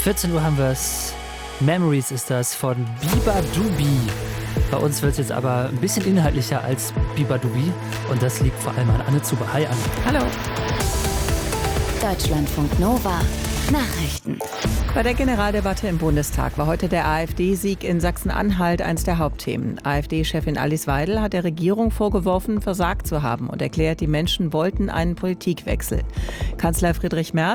14 Uhr haben wir es. Memories ist das von Biba Dubi. Bei uns wird es jetzt aber ein bisschen inhaltlicher als Biba Dubi. Und das liegt vor allem an Anne Zuber. Hi Anne. Hallo. Deutschlandfunk Nova. Nachrichten. Bei der Generaldebatte im Bundestag war heute der AfD-Sieg in Sachsen-Anhalt eines der Hauptthemen. AfD-Chefin Alice Weidel hat der Regierung vorgeworfen, versagt zu haben und erklärt, die Menschen wollten einen Politikwechsel. Kanzler Friedrich Merz